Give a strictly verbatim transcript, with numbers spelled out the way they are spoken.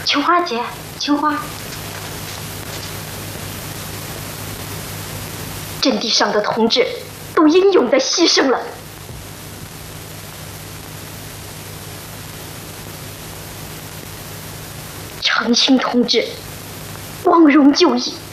秋花姐，秋花，阵地上的同志都英勇地牺牲了。长青同志光荣就义。